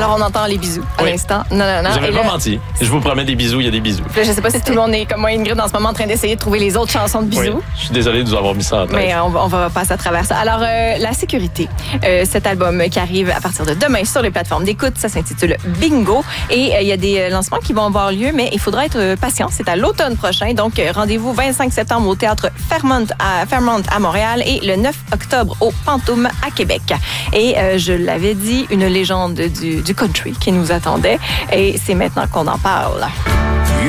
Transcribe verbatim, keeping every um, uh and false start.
Alors, on entend les bisous à Oui. l'instant. Non, non, non. J'avais Et pas là, menti. Je vous promets des bisous, il y a des bisous. là, je sais pas si tout le monde est comme moi, Ingrid, en ce moment, en train d'essayer de trouver les autres chansons de bisous. Oui. Je suis désolé de vous avoir mis ça en tête. Mais on va, on va passer à travers ça. Alors, euh, la sécurité. Euh, cet album qui arrive à partir de demain sur les plateformes d'écoute, ça s'intitule Bingo. Et euh, il y a des lancements qui vont avoir lieu, mais il faudra être euh, patient. C'est à l'automne prochain. Donc, euh, rendez-vous vingt-cinq septembre au Théâtre Fairmont à, Fairmont à Montréal et le neuf octobre au Pantoum à Québec. Et euh, je l'avais dit, une légende du, du country qui nous attendait. Et c'est maintenant qu'on en parle.